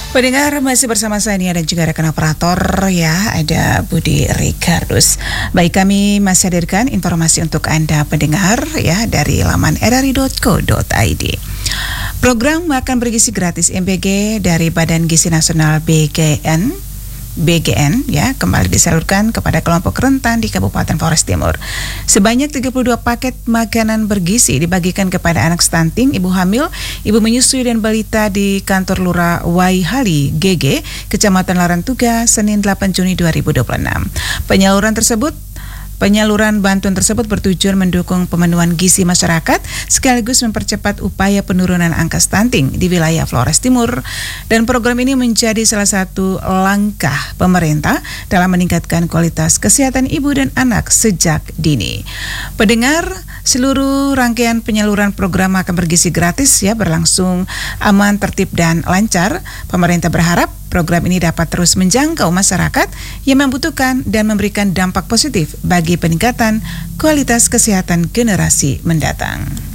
Pendengar, masih bersama saya Nia dan juga rekan operator ya, ada Budi Ricardus. Baik, kami masih hadirkan informasi untuk Anda pendengar ya dari laman rri.co.id. Program makan bergizi gratis MBG dari Badan Gizi Nasional BGN ya kembali disalurkan kepada kelompok rentan di Kabupaten Flores Timur. Sebanyak 32 paket makanan bergizi dibagikan kepada anak stunting, ibu hamil, ibu menyusui dan balita di kantor Lurah Waihali GG, Kecamatan Larantuga, Senin 8 Juni 2026. Penyaluran bantuan tersebut bertujuan mendukung pemenuhan gizi masyarakat sekaligus mempercepat upaya penurunan angka stunting di wilayah Flores Timur, dan program ini menjadi salah satu langkah pemerintah dalam meningkatkan kualitas kesehatan ibu dan anak sejak dini. Pendengar, seluruh rangkaian penyaluran program makan bergizi gratis ya berlangsung aman, tertib dan lancar. Pemerintah berharap program ini dapat terus menjangkau masyarakat yang membutuhkan dan memberikan dampak positif bagi peningkatan kualitas kesehatan generasi mendatang.